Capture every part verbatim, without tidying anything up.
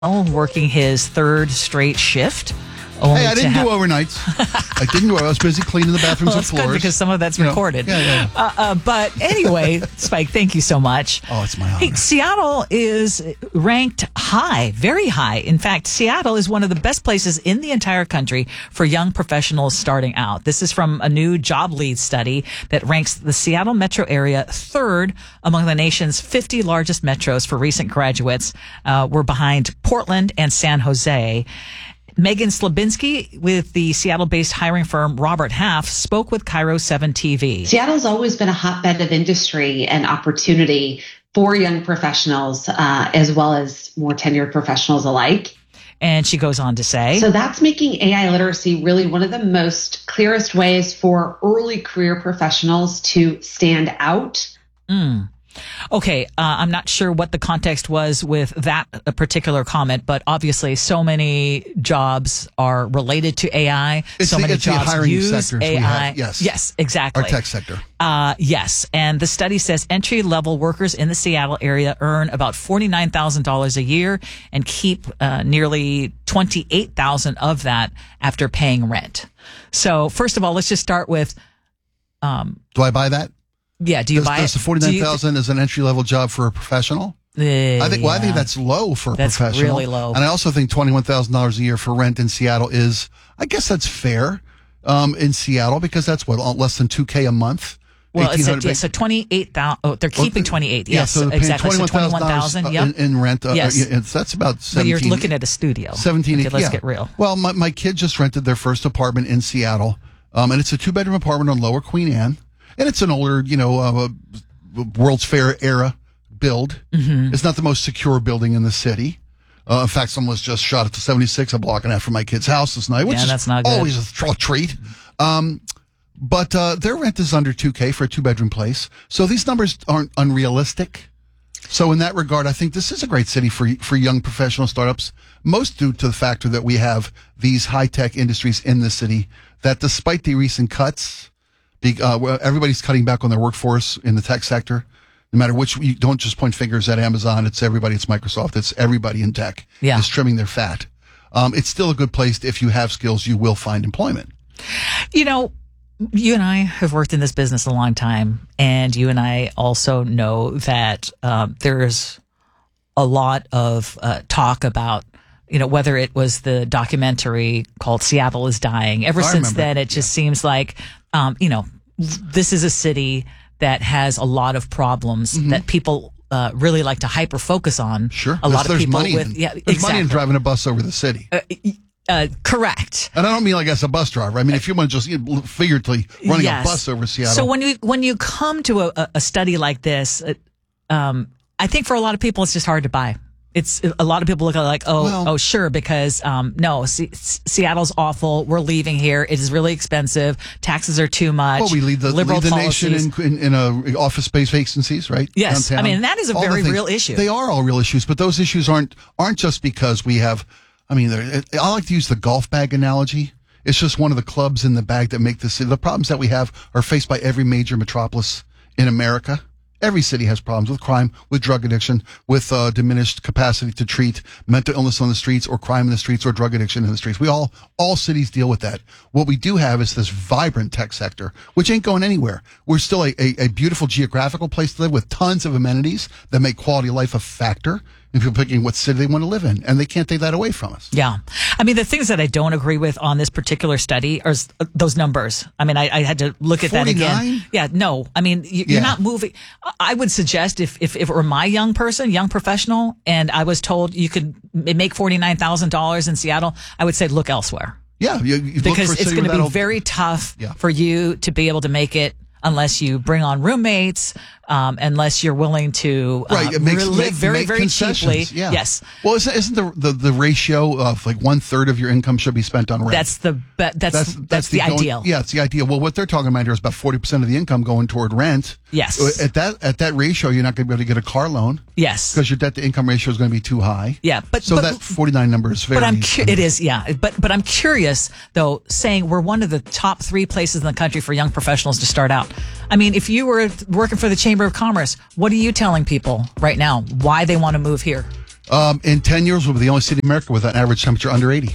working his third straight shift. Only Hey, I didn't have- do overnights. I didn't do it. I was busy cleaning the bathrooms well, and it's floors. good because some of that's You know, recorded. yeah, yeah. Uh, uh, but anyway, Spike, thank you so much. Oh, it's my honor. Hey, Seattle is ranked high, very high. In fact, Seattle is one of the best places in the entire country for young professionals starting out. This is from a new job lead study that ranks the Seattle metro area third among the nation's fifty largest metros for recent graduates. Uh, we're behind Portland and San Jose. Megan Slabinski with the Seattle-based hiring firm Robert Half spoke with Cairo seven T V. Seattle's always been a hotbed of industry and opportunity for young professionals, uh, as well as more tenured professionals alike. And she goes on to say, so that's making A I literacy really one of the most clearest ways for early career professionals to stand out. Mm. Okay, uh, I'm not sure what the context was with that particular comment, but obviously so many jobs are related to A I. It's so the, many it's the jobs hiring use sectors A I. we have. Yes. Yes, exactly. Our tech sector. Uh, yes. And the study says entry-level workers in the Seattle area earn about forty-nine thousand dollars a year and keep uh, nearly twenty-eight thousand dollars of that after paying rent. So first of all, let's just start with... Um, Do I buy that? Yeah, do you does, buy does it? the forty-nine thousand dollars as an entry-level job for a professional? Uh, I think. Well, yeah. I think that's low for a That's professional. really low. And I also think twenty-one thousand dollars a year for rent in Seattle is, I guess that's fair um, in Seattle because that's what, less than two K a month. Well, it's a, eighteen hundred yeah, so twenty-eight thousand. Oh, they're keeping twenty-eight. Yeah, Yes, so they're paying exactly. So twenty-one thousand. in, Yep. in rent. Uh, Yes. uh, it's, that's about seventeen. But you're looking at a studio. seventeen. Okay, let's yeah. get real. Well, my, my kid just rented their first apartment in Seattle, um, and it's a two-bedroom apartment on Lower Queen Anne, and it's an older, you know, uh, World's Fair era build. Mm-hmm. It's not the most secure building in the city. Uh, in fact, someone was just shot at the seventy-six, a block and a half from my kid's house this night, which Yeah, is that's not good. always a, tr- a treat. Um, but uh, their rent is under two K for a two-bedroom place. So these numbers aren't unrealistic. So in that regard, I think this is a great city for for young professional startups, most due to the factor that we have these high-tech industries in the city that despite the recent cuts, uh, everybody's cutting back on their workforce in the tech sector. No matter which, you don't just point fingers at Amazon. It's everybody. It's Microsoft. It's everybody in tech Yeah. is trimming their fat. Um, it's still a good place. If you have skills, you will find employment. You know, you and I have worked in this business a long time, and you and I also know that um, there's a lot of uh, talk about, you know, whether it was the documentary called Seattle is Dying. Ever I since remember. then, it just seems like, um, you know, this is a city that has a lot of problems Mm-hmm. that people uh, really like to hyper focus on. Sure. A lot there's, of people there's money with, in, yeah, there's exactly. money in driving a bus over the city. Uh, uh, correct. And I don't mean like as a bus driver. I mean, if you want to just you know, figuratively running Yes. a bus over Seattle. So when you when you come to a, a study like this, it, um, I think for a lot of people it's just hard to buy. It's a lot of people look at it like, oh, Well- oh, sure, because um, no, Se- Seattle's awful. We're leaving here. It is really expensive. Taxes are too much. well, we lead the, liberal lead the policies. nation in, in, in uh, office space vacancies, right? Yes. Downtown. I mean, that is a All the very things. real issue. They are all real issues, but those issues aren't aren't just because we have. I mean, they're- I like to use the golf bag analogy. It's just one of the clubs in the bag that make this. The problems that we have are faced by every major metropolis in America. Every city has problems with crime, with drug addiction, with uh, diminished capacity to treat mental illness on the streets or crime in the streets or drug addiction in the streets. We all, all cities deal with that. What we do have is this vibrant tech sector, which ain't going anywhere. We're still a, a, a beautiful geographical place to live with tons of amenities that make quality of life a factor in people picking what city they want to live in. And they can't take that away from us. Yeah. I mean, the things that I don't agree with on this particular study are s- those numbers. I mean, I, I had to look at that again. forty-nine? Yeah, no. I mean, you, Yeah. you're not moving. I- I would suggest if, if, if it were my young person, young professional, and I was told you could m- make forty-nine thousand dollars in Seattle, I would say look elsewhere. Yeah. You, you look Because for a it's city going to where be that'll- very tough Yeah. for you to be able to make it unless you bring on roommates, um, unless you're willing to uh, Right, it makes, live make, very, make very concessions. cheaply. Yeah. Yes. Well, isn't, isn't the, the the ratio of like one third of your income should be spent on rent? That's the be- that's that's, the, going- ideal. Yeah, it's the ideal. Well, what they're talking about here is about forty percent of the income going toward rent. Yes. At that at that ratio, you're not going to be able to get a car loan Yes. because your debt to income ratio is going to be too high. Yeah, but so but, that forty-nine number is very. But I'm cu- it is yeah. But but I'm curious though, saying we're one of the top three places in the country for young professionals to start out. I mean, if you were working for the Chamber of Commerce, what are you telling people right now why they want to move here? Um, in ten years, we'll be the only city in America with an average temperature under eighty.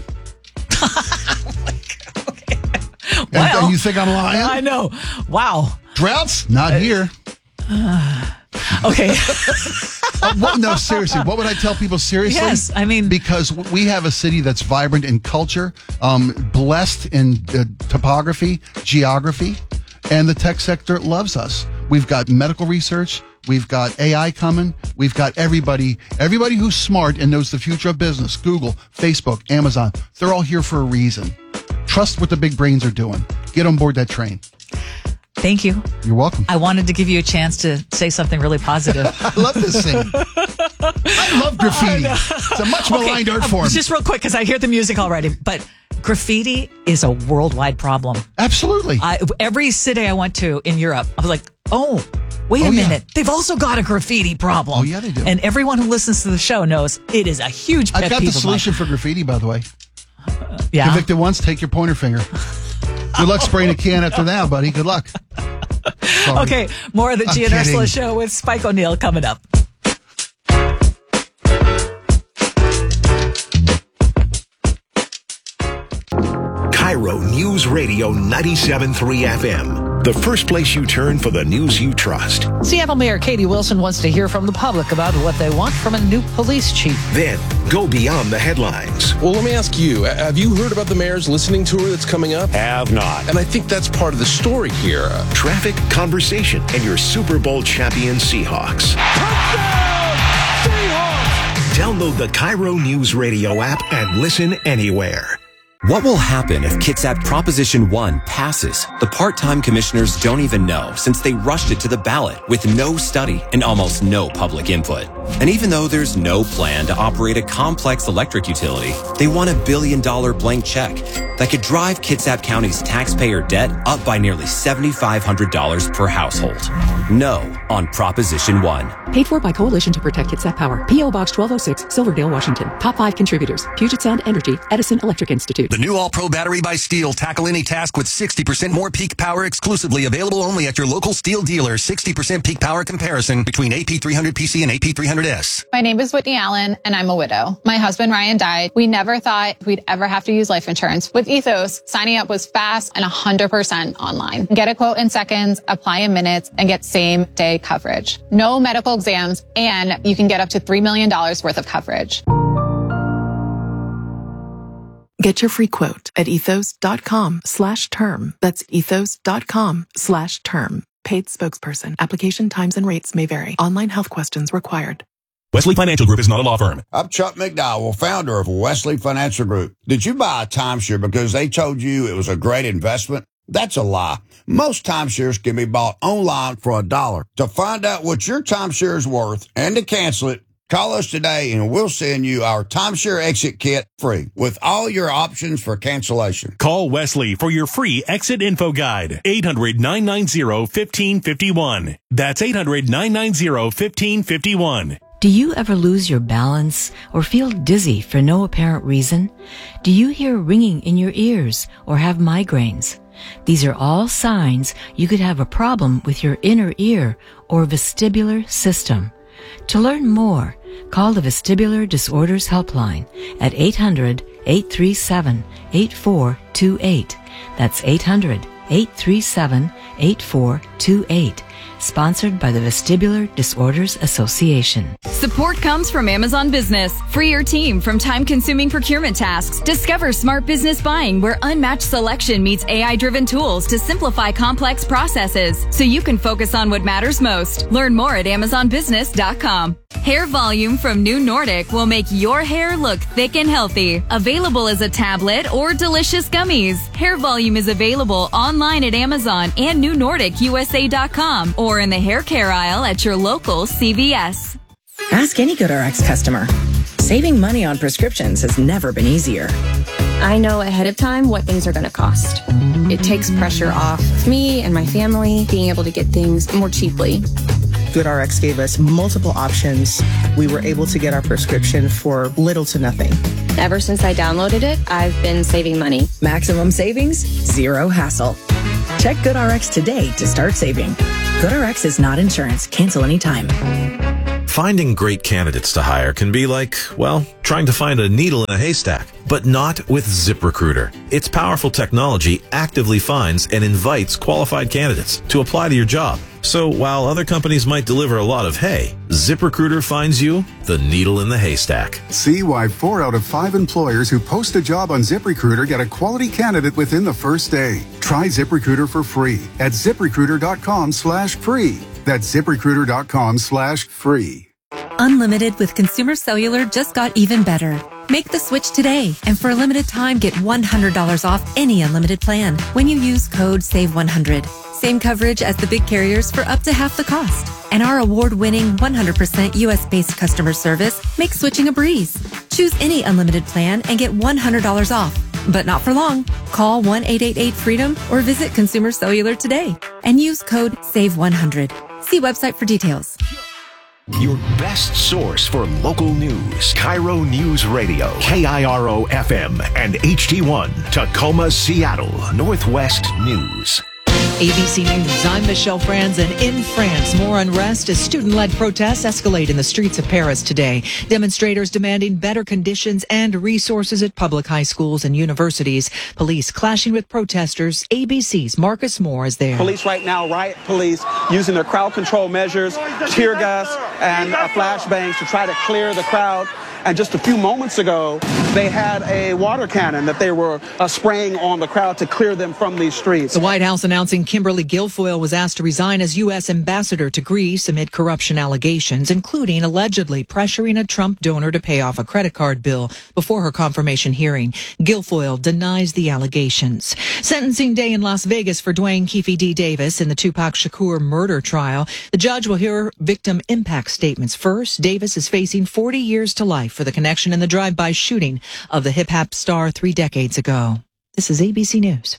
Okay. And, Well, and you think I'm lying? I know. Wow. Droughts? Not here. Uh, okay. uh, what, no, seriously. What would I tell people seriously? Yes, I mean... Because we have a city that's vibrant in culture, um, blessed in uh, topography, geography, and the tech sector loves us. We've got medical research. We've got A I coming. We've got everybody, everybody who's smart and knows the future of business. Google, Facebook, Amazon. They're all here for a reason. Trust what the big brains are doing. Get on board that train. Thank you. You're welcome. I wanted to give you a chance to say something really positive. I love this thing. I love graffiti. It's a much maligned okay, art form. Just real quick, because I hear the music already, but graffiti is a worldwide problem. Absolutely. I, every city I went to in Europe, I was like, oh, wait oh, a minute. Yeah. They've also got a graffiti problem. Oh, yeah, they do. And everyone who listens to the show knows it is a huge pet I've got peeve the of solution mine. for graffiti, by the way. Uh, yeah. Convicted once, take your pointer finger. Good luck spraying a can after that, buddy. Good luck. Sorry. Okay, more of the I'm Gian Ursula kidding. Show with Spike O'Neill coming up. Cairo News Radio ninety-seven point three F M. The first place you turn for the news you trust. Seattle Mayor Katie Wilson wants to hear from the public about what they want from a new police chief. Then go beyond the headlines. Well, let me ask you, have you heard about the mayor's listening tour that's coming up? Have not. And I think that's part of the story here. Traffic, conversation, and your Super Bowl champion Seahawks. Touchdown, Seahawks! Download the Cairo News Radio app and listen anywhere. What will happen if Kitsap Proposition one passes? The part-time commissioners don't even know, since they rushed it to the ballot with no study and almost no public input. And even though there's no plan to operate a complex electric utility, they want a billion-dollar blank check that could drive Kitsap County's taxpayer debt up by nearly seven thousand five hundred dollars per household. No on Proposition one. Paid for by Coalition to Protect Kitsap Power. P O Box twelve oh six, Silverdale, Washington. Top five contributors: Puget Sound Energy, Edison Electric Institute. The new All-Pro battery by Steel. Tackle any task with sixty percent more peak power exclusively. Available only at your local Steel dealer. sixty percent peak power comparison between A P three hundred P C and A P three hundred S. My name is Whitney Allen, and I'm a widow. My husband, Ryan, died. We never thought we'd ever have to use life insurance. With Ethos, signing up was fast and one hundred percent online. Get a quote in seconds, apply in minutes, and get same-day coverage. No medical exams, and you can get up to three million dollars worth of coverage. Get your free quote at ethos.com slash term. That's ethos.com slash term. Paid spokesperson. Application times and rates may vary. Online health questions required. Wesley Financial Group is not a law firm. I'm Chuck McDowell, founder of Wesley Financial Group. Did you buy a timeshare because they told you it was a great investment? That's a lie. Most timeshares can be bought online for a dollar. To find out what your timeshare is worth and to cancel it, call us today and we'll send you our timeshare exit kit free with all your options for cancellation. Call Wesley for your free exit info guide. eight hundred, nine nine zero, one five five one. That's eight hundred, nine nine zero, one five five one. Do you ever lose your balance or feel dizzy for no apparent reason? Do you hear ringing in your ears or have migraines? These are all signs you could have a problem with your inner ear or vestibular system. To learn more, call the Vestibular Disorders Helpline at eight hundred, eight three seven, eight four two eight. That's eight hundred, eight three seven, eight four two eight. Sponsored by the Vestibular Disorders Association. Support comes from Amazon Business. Free your team from time-consuming procurement tasks. Discover smart business buying where unmatched selection meets A I-driven tools to simplify complex processes so you can focus on what matters most. Learn more at amazon business dot com. Hair Volume from New Nordic will make your hair look thick and healthy. Available as a tablet or delicious gummies. Hair Volume is available online at Amazon and new nordic U S A dot com or in the hair care aisle at your local C V S. Ask any GoodRx customer. Saving money on prescriptions has never been easier. I know ahead of time what things are going to cost. It takes pressure off me and my family being able to get things more cheaply. GoodRx gave us multiple options. We were able to get our prescription for little to nothing. Ever since I downloaded it, I've been saving money. Maximum savings, zero hassle. Check GoodRx today to start saving. GoodRx is not insurance. Cancel anytime. Finding great candidates to hire can be like, well, trying to find a needle in a haystack, but not with ZipRecruiter. Its powerful technology actively finds and invites qualified candidates to apply to your job. So while other companies might deliver a lot of hay, ZipRecruiter finds you the needle in the haystack. See why four out of five employers who post a job on ZipRecruiter get a quality candidate within the first day. Try ZipRecruiter for free at ZipRecruiter.com slash free. That's ZipRecruiter.com slash free. Unlimited with Consumer Cellular just got even better. Make the switch today, and for a limited time, get one hundred dollars off any unlimited plan when you use code save one hundred. Same coverage as the big carriers for up to half the cost. And our award-winning one hundred percent U S-based customer service makes switching a breeze. Choose any unlimited plan and get one hundred dollars off. But not for long. Call one eight eight eight freedom or visit Consumer Cellular today and use code save one hundred. See website for details. Your best source for local news. Cairo News Radio, K I R O F M and H T one, Tacoma, Seattle, Northwest News. A B C News, I'm Michelle Franzen. In France, more unrest as student-led protests escalate in the streets of Paris today. Demonstrators demanding better conditions and resources at public high schools and universities. Police clashing with protesters. A B C's Marcus Moore is there. Police right now, riot police, using their crowd control measures, tear gas and uh, flashbangs to try to clear the crowd. And just a few moments ago, they had a water cannon that they were uh, spraying on the crowd to clear them from these streets. The White House announcing Kimberly Guilfoyle was asked to resign as U S ambassador to Greece amid corruption allegations, including allegedly pressuring a Trump donor to pay off a credit card bill before her confirmation hearing. Guilfoyle denies the allegations. Sentencing day in Las Vegas for Dwayne Keefe D. Davis in the Tupac Shakur murder trial. The judge will hear victim impact statements first. Davis is facing forty years to life for the connection in the drive-by shooting of the hip-hop star three decades ago. This is A B C News.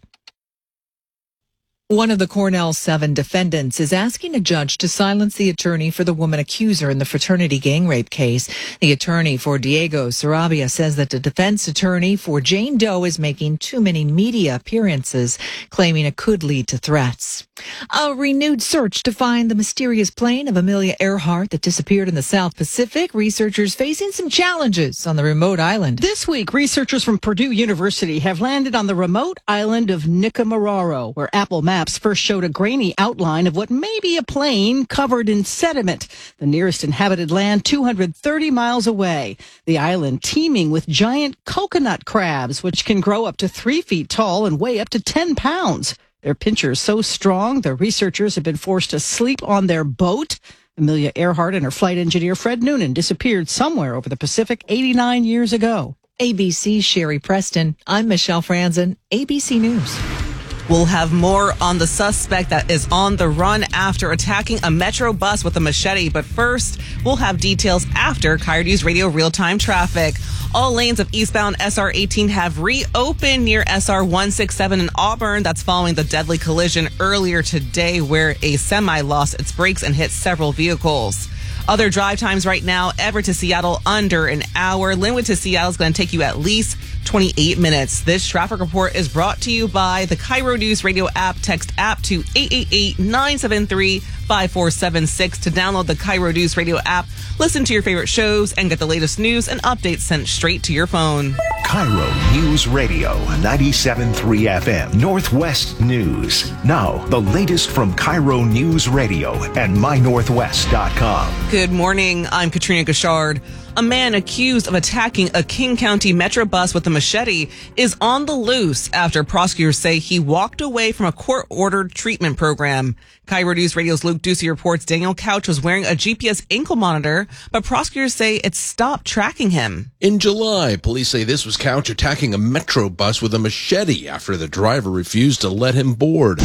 One of the Cornell seven defendants is asking a judge to silence the attorney for the woman accuser in the fraternity gang rape case. The attorney for Diego Sarabia says that the defense attorney for Jane Doe is making too many media appearances, claiming it could lead to threats. A renewed search to find the mysterious plane of Amelia Earhart that disappeared in the South Pacific. Researchers facing some challenges on the remote island. This week, researchers from Purdue University have landed on the remote island of Nikumaroro, where Apple Maps first showed a grainy outline of what may be a plane covered in sediment. The nearest inhabited land, two hundred thirty miles away. The island teeming with giant coconut crabs, which can grow up to three feet tall and weigh up to ten pounds. Their pincher is so strong, the researchers have been forced to sleep on their boat. Amelia Earhart and her flight engineer, Fred Noonan, disappeared somewhere over the Pacific eighty-nine years ago. A B C's Sherry Preston. I'm Michelle Franzen, A B C News. We'll have more on the suspect that is on the run after attacking a Metro bus with a machete. But first, we'll have details after Cairo News Radio real-time traffic. All lanes of eastbound S R eighteen have reopened near S R one sixty-seven in Auburn. That's following the deadly collision earlier today where a semi lost its brakes and hit several vehicles. Other drive times right now, Everett to Seattle under an hour. Linwood to Seattle is going to take you at least twenty-eight minutes. This traffic report is brought to you by the Cairo News Radio app. Text app to eight eight eight, nine seven three, five four seven six to download the Cairo News Radio app. Listen to your favorite shows and get the latest news and updates sent straight to your phone. Cairo News Radio, ninety-seven point three F M, Northwest News. Now, the latest from Cairo News Radio and my northwest dot com. Good morning. I'm Katrina Gashard. A man accused of attacking a King County Metro bus with a machete is on the loose after prosecutors say he walked away from a court-ordered treatment program. Cairo News Radio's Luke Ducey reports Daniel Couch was wearing a G P S ankle monitor, but prosecutors say it stopped tracking him. In July, police say this was Couch attacking a Metro bus with a machete after the driver refused to let him board.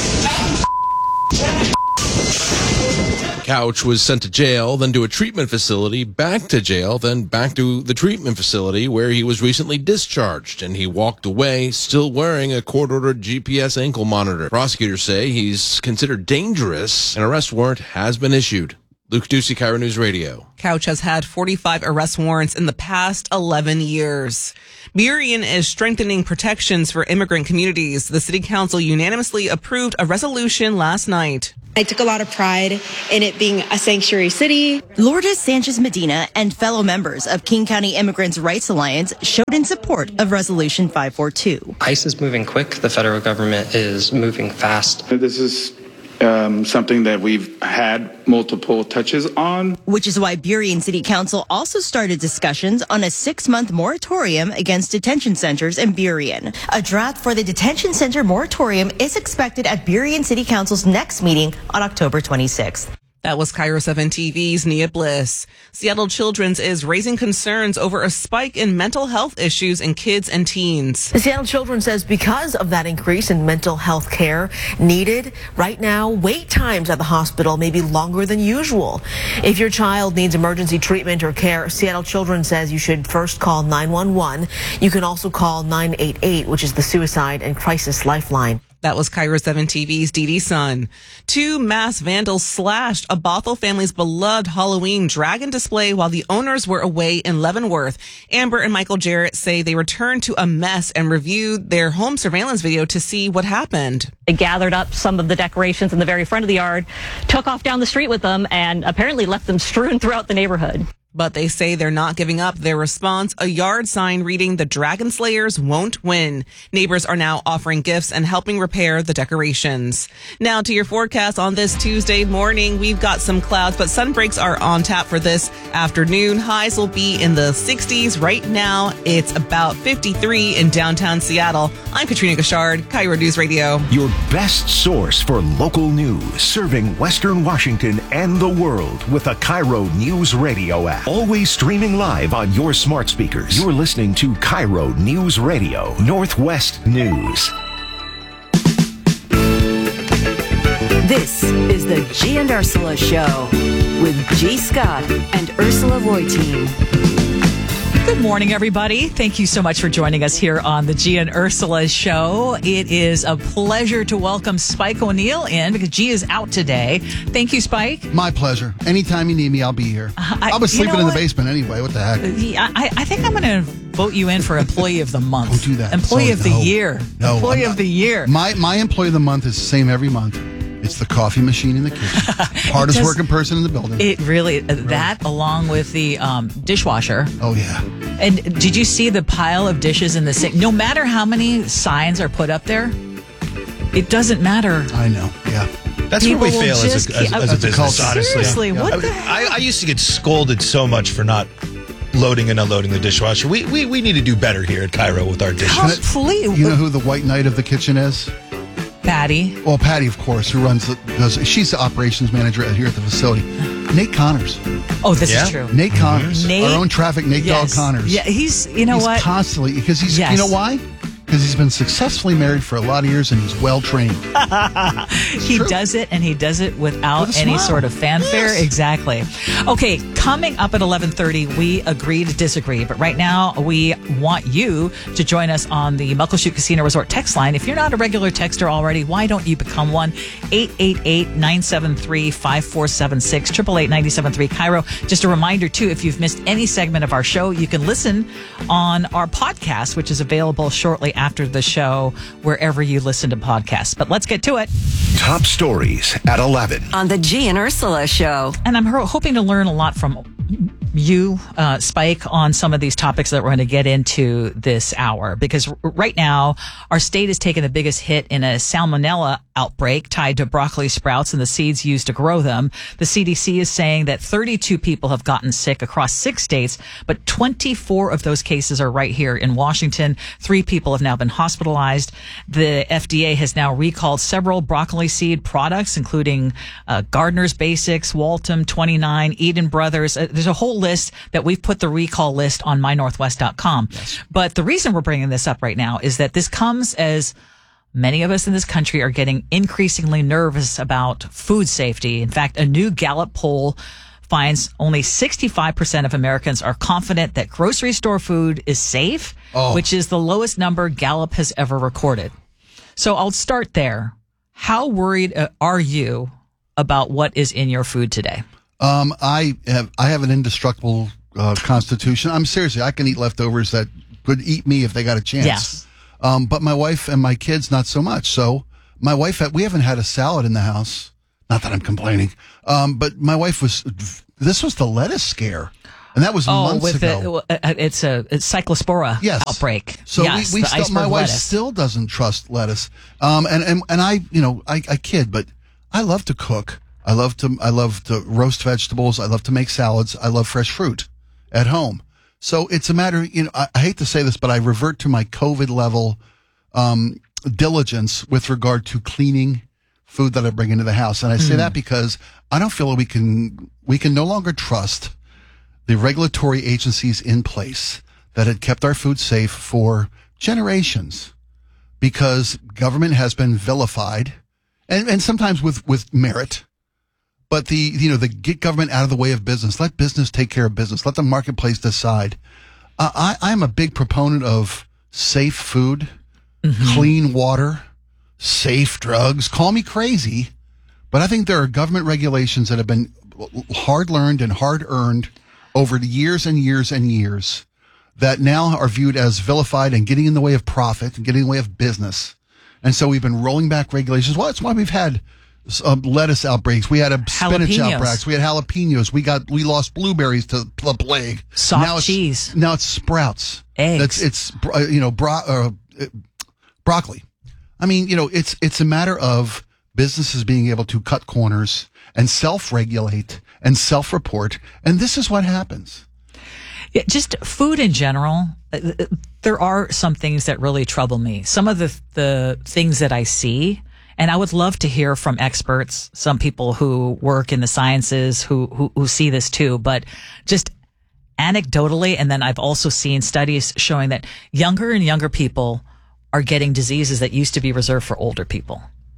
Couch was sent to jail, then to a treatment facility, back to jail, then back to the treatment facility where he was recently discharged, and he walked away still wearing a court-ordered G P S ankle monitor. Prosecutors say he's considered dangerous. An arrest warrant has been issued. Luke Ducey, Cairo News Radio. Couch has had forty-five arrest warrants in the past eleven years. Burien is strengthening protections for immigrant communities. The city council unanimously approved a resolution last night. I took a lot of pride in it being a sanctuary city. Lourdes Sanchez Medina and fellow members of King County Immigrants' Rights Alliance showed in support of Resolution five forty-two. ICE is moving quick. The federal government is moving fast. This is um, something that we've had multiple touches on. Which is why Burien City Council also started discussions on a six-month moratorium against detention centers in Burien. A draft for the detention center moratorium is expected at Burien City Council's next meeting on October twenty-sixth. That was Cairo seven T V's Nia Bliss. Seattle Children's is raising concerns over a spike in mental health issues in kids and teens. The Seattle Children's says because of that increase in mental health care needed, right now, wait times at the hospital may be longer than usual. If your child needs emergency treatment or care, Seattle Children's says you should first call nine one one. You can also call nine eight eight, which is the Suicide and Crisis Lifeline. That was Cairo seven T V's Dee Dee Sun. Two mass vandals slashed a Bothell family's beloved Halloween dragon display while the owners were away in Leavenworth. Amber and Michael Jarrett say they returned to a mess and reviewed their home surveillance video to see what happened. They gathered up some of the decorations in the very front of the yard, took off down the street with them, and apparently left them strewn throughout the neighborhood. But they say they're not giving up. Their response, a yard sign reading, "The Dragon Slayers won't win." Neighbors are now offering gifts and helping repair the decorations. Now to your forecast on this Tuesday morning. We've got some clouds, but sun breaks are on tap for this afternoon. Highs will be in the sixties. Right now, it's about fifty-three in downtown Seattle. I'm Katrina Gashard, Cairo News Radio. Your best source for local news, serving Western Washington and the world with the Cairo News Radio app. Always streaming live on your smart speakers. You're listening to Cairo News Radio, Northwest News. This is the G and Ursula Show with G. Scott and Ursula Reutin. Good morning, everybody. Thank you so much for joining us here on the G and Ursula Show. It is a pleasure to welcome Spike O'Neill in because G is out today. Thank you, Spike. My pleasure. Anytime you need me, I'll be here. Uh, I, I'll be sleeping in the basement anyway. What the heck? Yeah, I, I think I'm going to vote you in for Employee of the Month. Don't do that. Employee so, of the no, Year. No, Employee of the Year. My my Employee of the Month is the same every month. It's the coffee machine in the kitchen. Hardest does, working person in the building. It really, really, that along with the um, dishwasher. Oh, yeah. And did you see the pile of dishes in the sink? No matter how many signs are put up there, it doesn't matter. I know, yeah. That's People where we fail as a, as, as a business, a honestly. Seriously, yeah. what I, the I, I used to get scolded so much for not loading and unloading the dishwasher. We, we, we need to do better here at Cairo with our dishes. Completely. You know who the white knight of the kitchen is? Patty. Well, Patty, of course, who runs the, does, she's the operations manager here at the facility. Nate Connors. Oh, this yeah? is true. Nate Connors. Mm-hmm. Nate, our own traffic Nate yes. Dog Connors. Yeah, he's, you know he's what? constantly, because he's, yes. you know why? Because he's been successfully married for a lot of years and he's well trained. He true. does it and he does it without With any smile. sort of fanfare. Yes. Exactly. Okay, coming up at eleven thirty, we agree to disagree. But right now, we want you to join us on the Muckleshoot Casino Resort text line. If you're not a regular texter already, why don't you become one? eight eight eight, nine seven three, five four seven six, eight eight eight, nine seven three, Cairo. Just a reminder, too, if you've missed any segment of our show, you can listen on our podcast, which is available shortly after the show, wherever you listen to podcasts. But let's get to it. Top stories at eleven. On the G and Ursula Show. And I'm ho- hoping to learn a lot from you, uh, Spike, on some of these topics that we're going to get into this hour. Because r- right now, our state is taking the biggest hit in a salmonella outbreak tied to broccoli sprouts and the seeds used to grow them. The C D C is saying that thirty-two people have gotten sick across six states, but twenty-four of those cases are right here in Washington. Three people have now been hospitalized. The F D A has now recalled several broccoli seed products, including uh, Gardener's Basics, Waltham, twenty-nine, Eden Brothers. Uh, there's a whole list that we've put the recall list on my northwest dot com. Yes. But the reason we're bringing this up right now is that this comes as many of us in this country are getting increasingly nervous about food safety. In fact, a new Gallup poll finds only sixty-five percent of Americans are confident that grocery store food is safe, oh. which is the lowest number Gallup has ever recorded. So I'll start there. How worried are you about what is in your food today? Um, I have I have an indestructible uh, constitution. I'm seriously, I can eat leftovers that could eat me if they got a chance. Yes. Um, but my wife and my kids, not so much. So my wife, had, we haven't had a salad in the house. Not that I'm complaining. Um, but my wife was, this was the lettuce scare. And that was oh, months with ago. The, uh, it's a it's cyclospora yes. outbreak. So yes, we, we the still, iceberg my wife lettuce. still doesn't trust lettuce. Um, and, and, and I, you know, I, I kid, but I love to cook. I love to, I love to roast vegetables. I love to make salads. I love fresh fruit at home. So it's a matter, you know, I, I hate to say this, but I revert to my COVID level, um, diligence with regard to cleaning food that I bring into the house. And I say Mm. that because I don't feel that we can, we can no longer trust the regulatory agencies in place that had kept our food safe for generations, because government has been vilified and, and sometimes with, with merit. But the, you know, the get government out of the way of business. Let business take care of business. Let the marketplace decide. Uh, I, I'm a big proponent of safe food, mm-hmm. clean water, safe drugs. Call me crazy, but I think there are government regulations that have been hard learned and hard earned over the years and years and years that now are viewed as vilified and getting in the way of profit and getting in the way of business. And so we've been rolling back regulations. Well, that's why we've had um, lettuce outbreaks. We had a spinach Jalapenos. outbreaks. We had jalapenos. We got, we lost blueberries to the plague. Soft now it's, cheese. Now it's sprouts. Eggs. That's, it's, uh, you know, bro- uh, broccoli. I mean, you know, it's, it's a matter of businesses being able to cut corners and self-regulate and self-report. And this is what happens. Yeah, just food in general. uh, There are some things that really trouble me. Some of the the things that I see, and I would love to hear from experts, some people who work in the sciences who who, who see this too. But just anecdotally, and then I've also seen studies showing that younger and younger people are getting diseases that used to be reserved for older people.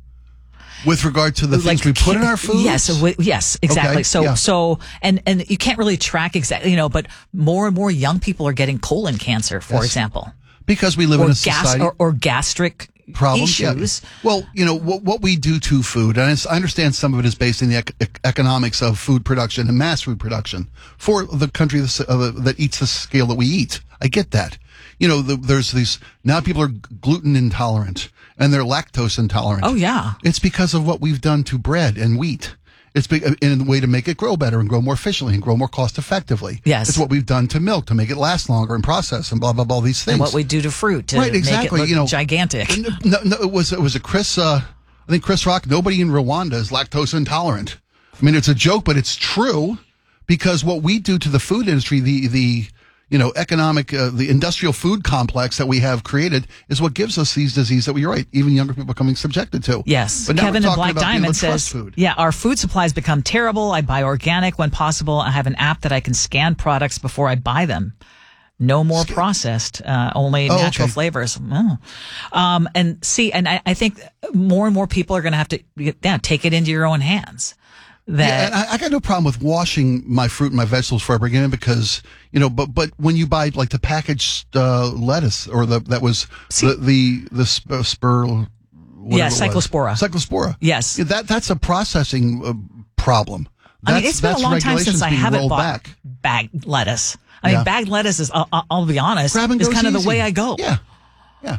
With regard to the Like, things we put in our food? Yes, wi- yes, exactly. Okay, so, yeah. so, and, and you can't really track exactly, you know, but more and more young people are getting colon cancer, for Yes. example. Because we live or in a gas, society. or, or gastric Problems, yeah. issues. Well, you know, what, what we do to food, and it's, I understand some of it is based in the ec- ec- economics of food production and mass food production for the country that's, uh, that eats the scale that we eat. I get that. You know, the, there's these, now people are gluten intolerant and they're lactose intolerant. Oh, yeah. It's because of what we've done to bread and wheat. It's be, in a way to make it grow better and grow more efficiently and grow more cost effectively. Yes. It's what we've done to milk to make it last longer and process and blah, blah, blah, these things. And what we do to fruit to Right, exactly. make it look You know, gigantic. No, no, it was, it was a Chris, uh, I think Chris Rock, nobody in Rwanda is lactose intolerant. I mean, it's a joke, but it's true because what we do to the food industry, the, the, you know, economic, uh, the industrial food complex that we have created is what gives us these diseases that we are right, even younger people becoming subjected to. Yes. But now Kevin we're in talking Black about being able Diamond to trust says, food. yeah, our food supplies become terrible. I buy organic when possible. I have an app that I can scan products before I buy them. No more processed, uh, only Oh, natural okay. flavors. Oh. Um, and see, and I, I think more and more people are going to have to yeah, take it into your own hands. That Yeah, and I, I got no problem with washing my fruit and my vegetables before I bring it in because, you know, but, but when you buy like the packaged, uh, lettuce or the, that was See- the, the, the sp- spur, Yeah, whatever it was. cyclospora. Cyclospora. Yes. Yeah, that, that's a processing uh, problem. That's, I mean, it's been a that's long time regulations since I being haven't rolled bought back. bagged lettuce. I Yeah. mean, bagged lettuce is, I'll, I'll be honest, Grab and is go's kind of the easy. way I go. Yeah. Yeah.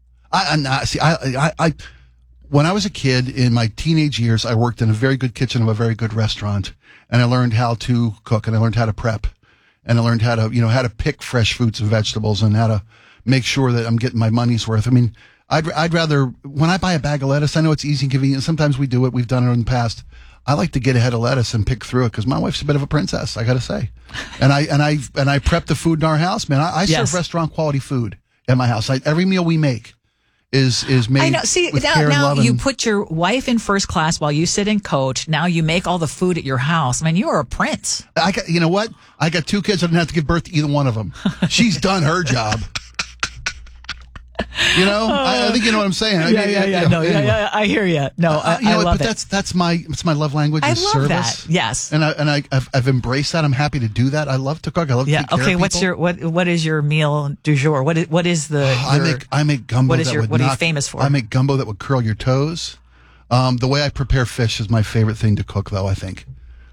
I, and I see, I, I, I, when I was a kid in my teenage years, I worked in a very good kitchen of a very good restaurant and I learned how to cook and I learned how to prep and I learned how to, you know, how to pick fresh fruits and vegetables and how to make sure that I'm getting my money's worth. I mean, I'd, I'd rather, when I buy a bag of lettuce, I know it's easy and convenient. Sometimes we do it. We've done it in the past. I like to get a head of lettuce and pick through it because my wife's a bit of a princess, I got to say. And I, and I, and I prep the food in our house, man. I, I Yes. serve restaurant quality food at my house. I, every meal we make is, is made I know. See, with now, care and now love. you and- put your wife in first class while you sit and coach. Now you make all the food at your house. I mean, you are a prince. I got, you know what? I got two kids. I didn't have to give birth to either one of them. She's done her job. You know, I, I think you know what I'm saying. Yeah, yeah, yeah. No, yeah, Anyway. yeah. I hear you. No, Uh, I, you know I what? love But it. that's that's my it's my love language. I is love service. that. Yes. and I and I I've, I've embraced that. I'm happy to do that. I love to cook. I love to Yeah. take care Okay. of What's people. your what? What is your meal du jour? What is what is the? I your- make I make gumbo. What is that your? would What are you knock- famous for? I make gumbo that would curl your toes. Um, the way I prepare fish is my favorite thing to cook, though. I think.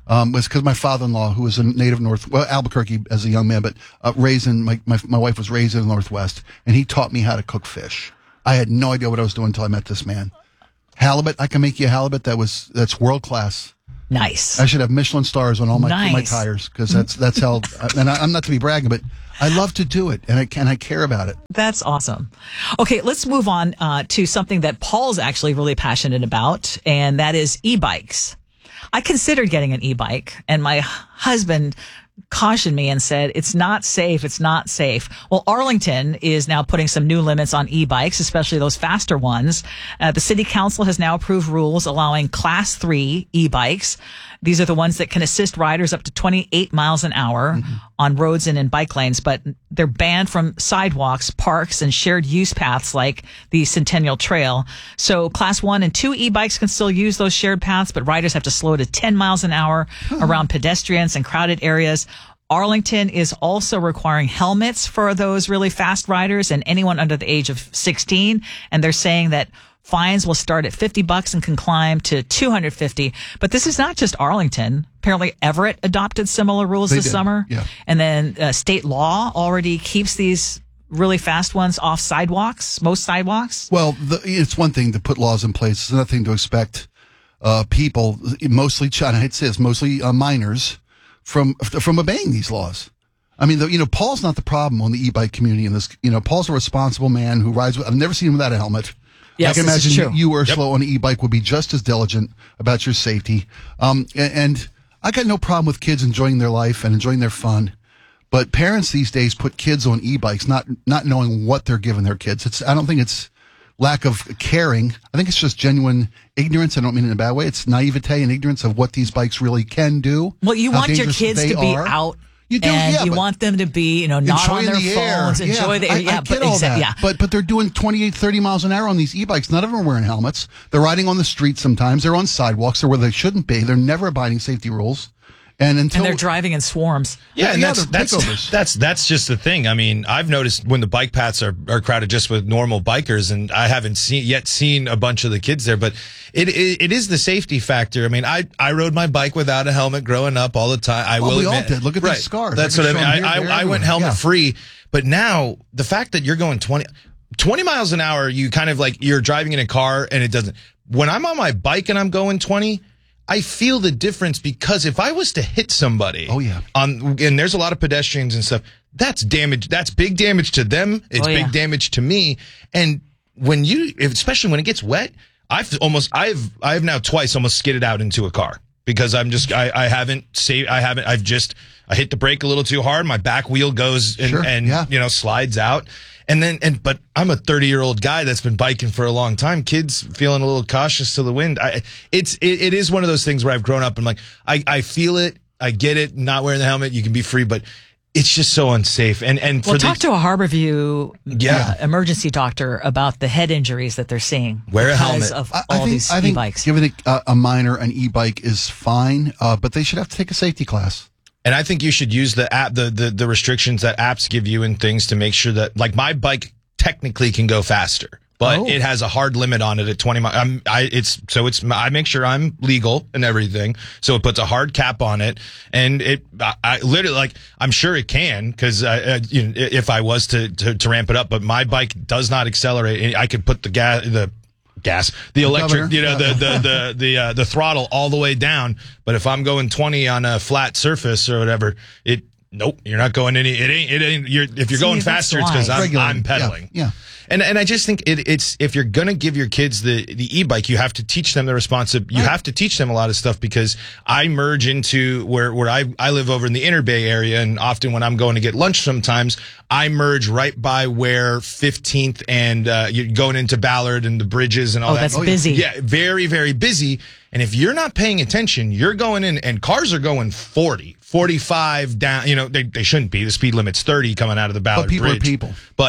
Um, was because my father-in-law, who was a native North, well, Albuquerque as a young man, but uh, raised in my, my my wife was raised in the Northwest, and he taught me how to cook fish. I had no idea what I was doing until I met this man. Halibut, I can make you a halibut that was that's world class. Nice. I should have Michelin stars on all my Nice. my tires because that's that's how. And I, I'm not to be bragging, but I love to do it, and I can I care about it. That's awesome. Okay, let's move on uh, to something that Paul's actually really passionate about, and that is e-bikes. I considered getting an e-bike, and my husband cautioned me and said, it's not safe, it's not safe. Well, Arlington is now putting some new limits on e-bikes, especially those faster ones. Uh, the city council has now approved rules allowing class three e-bikes. These are the ones that can assist riders up to twenty-eight miles an hour mm-hmm. on roads and in bike lanes, but they're banned from sidewalks, parks, and shared use paths like the Centennial Trail. So class one and two e-bikes can still use those shared paths, but riders have to slow to ten miles an hour mm-hmm. around pedestrians and crowded areas. Arlington is also requiring helmets for those really fast riders and anyone under the age of sixteen. And they're saying that fines will start at fifty bucks and can climb to two hundred fifty. But this is not just Arlington. Apparently Everett adopted similar rules They this did, summer. yeah. And then uh, state law already keeps these really fast ones off sidewalks, most sidewalks. Well, the, it's one thing to put laws in place. It's another thing to expect uh, people, mostly, and I hate to say this, mostly uh, minors, from from obeying these laws. I mean, the, you know, Paul's not the problem on the e-bike community in this. You know, Paul's a responsible man who rides with, I've never seen him without a helmet. Yes, I can this is imagine true. you or Yep. slow on an e-bike would be just as diligent about your safety. Um, and, and I got no problem with kids enjoying their life and enjoying their fun. But parents these days put kids on e-bikes, not not knowing what they're giving their kids. It's I don't think it's lack of caring. I think it's just genuine ignorance. I don't mean it in a bad way. It's naivete and ignorance of what these bikes really can do. Well, you how want your dangerous kids they to be are. out. You do, and yeah, you but want them to be, you know, not on enjoying their the air. phones, enjoy yeah, the I, air. Yeah, I get all exa- that. yeah. But but they're doing twenty-eight, thirty miles an hour on these e-bikes. None of them are wearing helmets. They're riding on the street sometimes. They're on sidewalks. They're where they shouldn't be. They're never abiding safety rules. And until and they're driving in swarms. Yeah, and Yeah, that's they're that's, takeovers. that's that's just the thing. I mean, I've noticed when the bike paths are, are crowded just with normal bikers, and I haven't seen yet seen a bunch of the kids there. But it it, it is the safety factor. I mean, I, I rode my bike without a helmet growing up all the time. I Well, will we all admit, did. Look at these right. scars. That's I what I can mean. show 'em I, here, there, I, I went everywhere. helmet Yeah. free, but now the fact that you're going twenty, twenty miles an hour, you kind of like you're driving in a car and it doesn't. When I'm on my bike and I'm going twenty. I feel the difference because if I was to hit somebody, oh yeah, on and there's a lot of pedestrians and stuff, that's damage. That's big damage to them. It's Oh, yeah. big damage to me. And when you, especially when it gets wet, I've almost, I've, I've now twice almost skidded out into a car because I'm just, I, I haven't saved, I haven't, I've just, I hit the brake a little too hard. My back wheel goes and, Sure, and yeah. you know, slides out. And then, and, but I'm a thirty year old guy that's been biking for a long time. Kids feeling a little cautious to the wind. I, it's, it, it is one of those things where I've grown up and like, I, I feel it. I get it. Not wearing the helmet. You can be free, but it's just so unsafe. And, and for Well, the, talk to a Harborview Yeah. uh, emergency doctor about the head injuries that they're seeing. Wear a because helmet. of I, all I think, these I think e-bikes. giving a, a minor an e-bike is fine, uh, but they should have to take a safety class. And I think you should use the app, the, the, the restrictions that apps give you and things to make sure that, like, my bike technically can go faster, but Oh. it has a hard limit on it at twenty miles. I'm, I, it's, so it's, I make sure I'm legal and everything. So it puts a hard cap on it. And it, I, I literally, like, I'm sure it can, cause, uh, you know, if I was to, to, to ramp it up, but my bike does not accelerate. I could put the gas, the, gas, the electric, governor. you know, Yeah. the, the, the, the, uh, the throttle all the way down. But if I'm going twenty on a flat surface or whatever, it, nope, you're not going any, it ain't, it ain't, you're, if you're See, going that's faster, it's because why. I'm, Regulated. I'm pedaling. Yeah, yeah. And, and I just think it, it's, if you're going to give your kids the, the e-bike, you have to teach them the responsibility. You have to teach them a lot of stuff because I merge into where, where I, I live over in the Inner Bay area. And often when I'm going to get lunch sometimes, I merge right by where fifteenth and, uh, you're going into Ballard and the bridges and all Oh, that. that's busy. Yeah, very, very busy. And if you're not paying attention, you're going in and cars are going forty, forty-five down. You know, they, they shouldn't be. The speed limit's thirty coming out of the Ballard But people are Bridge. people. But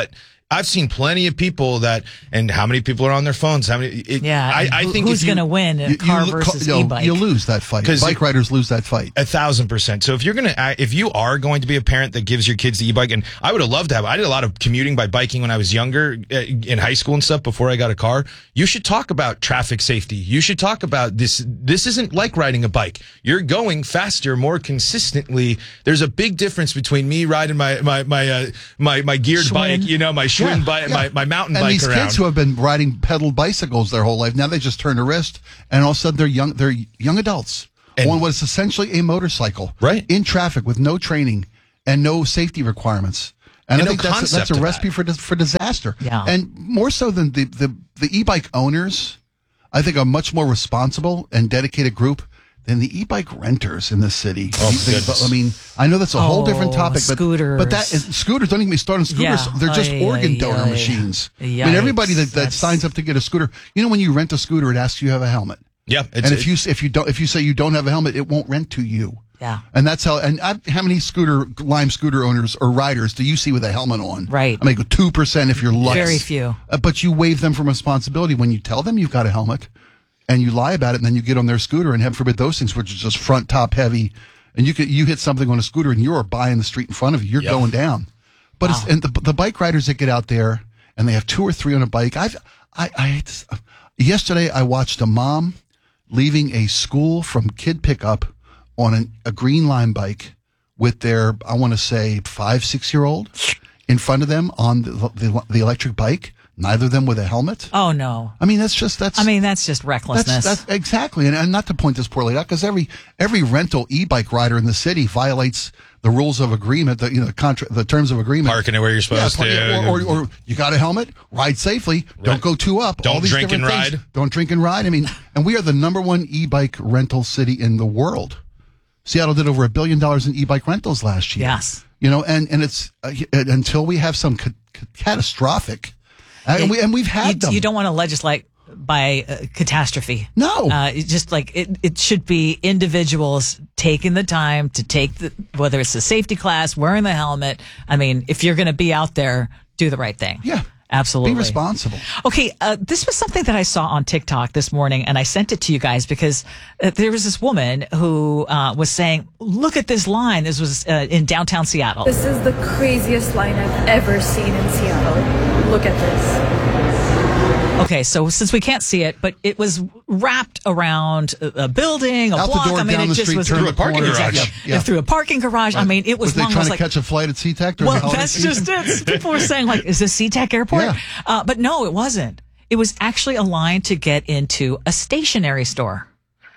I've seen plenty of people that, and how many people are on their phones? How many? It, Yeah, I, I who- think who's if you- gonna win, a You- car you, versus you know, e-bike? You lose that fight. 'Cause Bike it- riders lose that fight. A thousand percent. So if you're gonna, uh, if you are going to be a parent that gives your kids the e-bike, and I would have loved to have. I did a lot of commuting by biking when I was younger, uh, in high school and stuff. Before I got a car, you should talk about traffic safety. You should talk about this. This isn't like riding a bike. You're going faster, more consistently. There's a big difference between me riding my my my uh, my, my geared Schwinn. bike, you know, my Schwinn Yeah, bike, yeah. my my mountain and bike these around. kids who have been riding pedal bicycles their whole life, now they just turn a wrist, and all of a sudden they're young. They're young adults on what is essentially a motorcycle, right, in traffic with no training and no safety requirements. And, And I no think that's a, that's concept a of recipe for dis- for disaster. Yeah. And more so than the, the the e-bike owners, I think are much more responsible and dedicated group than the e-bike renters in this city. Oh, You think- goodness. I mean, I know that's a whole different Oh, topic, but scooters. but that is, scooters don't even be starting scooters. Yeah. They're just Ay, organ ay, donor ay. machines. I Yikes. mean, everybody that, that That's- signs up to get a scooter, you know, when you rent a scooter, it asks you to have a helmet. Yeah, it's, And if you if you don't if you say you don't have a helmet, it won't rent to you. Yeah. And that's how. And I, how many scooter Lime scooter owners or riders do you see with a helmet on? Right. I mean, two percent if you're lucky. Very few. Uh, but you waive them from responsibility when you tell them you've got a helmet, and you lie about it, and then you get on their scooter, and heaven forbid those things, which is just front top heavy, and you could you hit something on a scooter, and you're buying the street in front of you. You're Yep. going down. But it's, and the the bike riders that get out there and they have two or three on a bike. I've I I yesterday I watched a mom leaving a school from kid pickup on an, a green Lime bike with their, I want to say, five, six year old in front of them on the, the, the electric bike, neither of them with a helmet. Oh no! I mean, that's just, that's, I mean, that's just recklessness. that's, that's exactly. And, and not to point this poorly out, because every, every rental e-bike rider in the city violates the rules of agreement, the, you know, the contract, the terms of agreement. Parking it where you're supposed Yeah, to. Or, or, or you got a helmet, ride safely, don't Right. go too up. Don't all these drink and different things. ride. Don't drink and ride. I mean, and we are the number one e-bike rental city in the world. Seattle did over a billion dollars in e-bike rentals last year. Yes. You know, and, and it's uh, until we have some ca- ca- catastrophic, uh, and, we, and we've had you, them. you don't want to legislate by uh, catastrophe. No. Uh, it's just like it, it should be individuals taking the time to take the, whether it's the safety class, wearing the helmet. I mean, if you're going to be out there, do the right thing. Yeah. Absolutely. Be responsible. Okay, uh, this was something that I saw on TikTok this morning, and I sent it to you guys because uh, there was this woman who uh, was saying, look at this line. This was uh, in downtown Seattle. This is the craziest line I've ever seen in Seattle. Look at this. Okay, so since we can't see it, but it was wrapped around a, a building, a Out the block. door, I mean, down it the just street, was turn Through a parking corner. garage. Yeah, yeah. through a parking garage. I mean, it was Was they long. I trying was to like, catch a flight at SeaTac during well, the holiday that's season? just it. People were saying, like, is this SeaTac Airport? Yeah. Uh, but no, it wasn't. It was actually a line to get into a stationery store.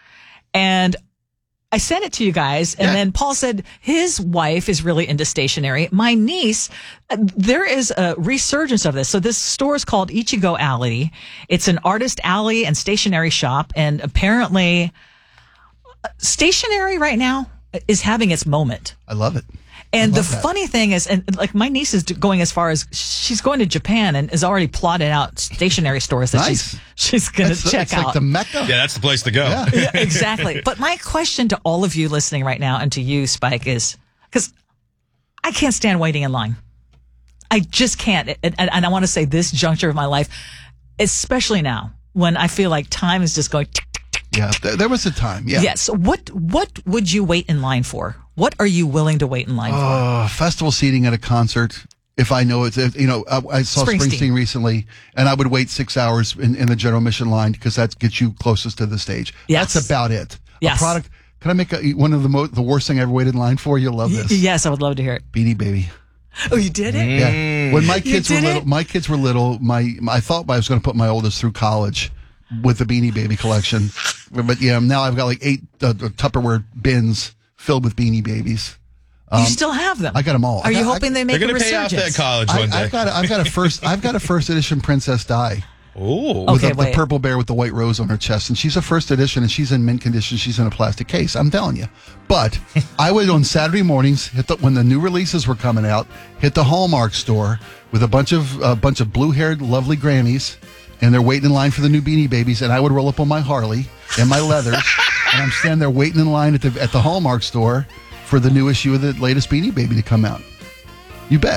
And I sent it to you guys, and Yeah. then Paul said his wife is really into stationery. My niece, uh, there is a resurgence of this. So this store is called Ichigo Alley. It's an artist alley and stationery shop, and apparently uh, stationery right now is having its moment. I love it. And the love that. funny thing is, and like my niece is going as far as she's going to Japan and has already plotted out stationery stores that Nice. she's she's going to It's, check it's out. like the Mecca. Yeah, that's the place to go. Yeah. Yeah, exactly. But my question to all of you listening right now and to you, Spike, is because I can't stand waiting in line. I just can't. And, and, and I want to say this juncture of my life, especially now when I feel like time is just going. tick, tick, tick. Yeah, there, there was a time. Yeah. Yes. What what would you wait in line for? What are you willing to wait in line for? Oh, festival seating at a concert. If I know it's, if, you know, I, I saw Springsteen. Springsteen. recently, and I would wait six hours in, in the general admission line because that gets you closest to the stage. Yes. That's about it. Yes. A product. Can I make a, one of the mo- the worst thing I ever waited in line for? You'll love Y- this. yes, I would love to hear it. Beanie Baby. Oh, you did it? Yeah. When my You kids were did little, it? my kids were little. My, my I thought I was going to put my oldest through college with the Beanie Baby collection, but yeah, now I've got like eight uh, Tupperware bins filled with Beanie Babies. You still have them. I got them all. Are I you got- hoping I- they make They're a going to pay off resurgence? that college I, one day. I've got a, I've got a first I've got a first edition Princess Di. Oh, With Okay, a, the wait. purple bear with the white rose on her chest, and she's a first edition, and she's in mint condition. She's in a plastic case. I'm telling you. But I would on Saturday mornings hit the, when the new releases were coming out, hit the Hallmark store with a bunch of a bunch of blue-haired, lovely Grammys, and they're waiting in line for the new Beanie Babies, and I would roll up on my Harley and my leathers, and I'm standing there waiting in line at the at the Hallmark store for the new issue of the latest Beanie Baby to come out. You bet.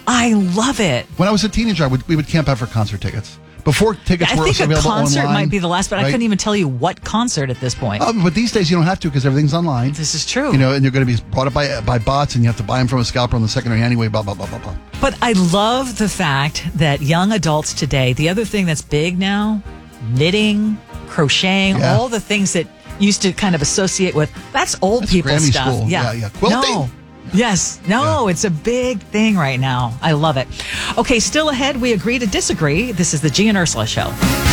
I love it. When I was a teenager, I would, we would camp out for concert tickets. Before tickets I were think a available concert online, might be the last, but right? I couldn't even tell you what concert at this point. Um, but these days you don't have to because everything's online. This is true. You know, and you're going to be brought up by by bots, and you have to buy them from a scalper on the secondary anyway. Blah blah blah blah blah. But I love the fact that young adults today. The other thing that's big now, knitting, crocheting, Yeah. all the things that used to kind of associate with that's old That's people Grammy stuff. school. Yeah, yeah. Quilting. No. Yes. No, it's a big thing right now. I love it. Okay, still ahead, we agree to disagree. This is the G and Ursula Show.